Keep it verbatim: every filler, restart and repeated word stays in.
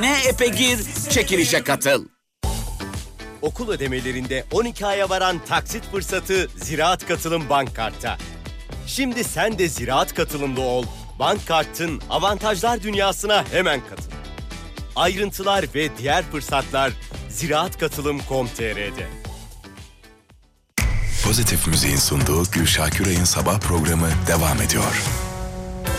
Ne epe gir, çekilişe katıl. Okul ödemelerinde on iki aya varan taksit fırsatı Ziraat Katılım Bank Kart'ta. Şimdi sen de Ziraat Katılım'da ol. Bank Kart'ın avantajlar dünyasına hemen katıl. Ayrıntılar ve diğer fırsatlar ziraat katılım nokta com nokta tr'de. Pozitif Müziğin sunduğu Gülşah Güray'ın sabah programı devam ediyor.